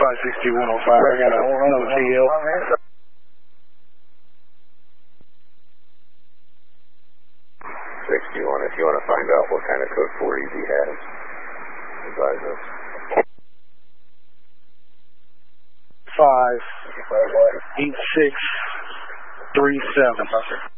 56105. I got no TL. 61, if you want to find out what kind of code 4 he has, advise us. 58637.